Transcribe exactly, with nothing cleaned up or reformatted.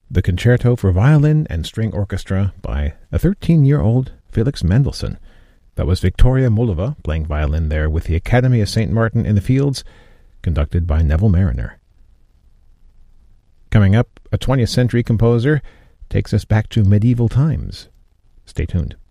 the Concerto for Violin and String Orchestra by a thirteen-year-old Felix Mendelssohn. That was Victoria Mullova playing violin there with the Academy of Saint Martin in the Fields, conducted by Neville Marriner. Coming up, a twentieth century composer takes us back to medieval times. Stay tuned.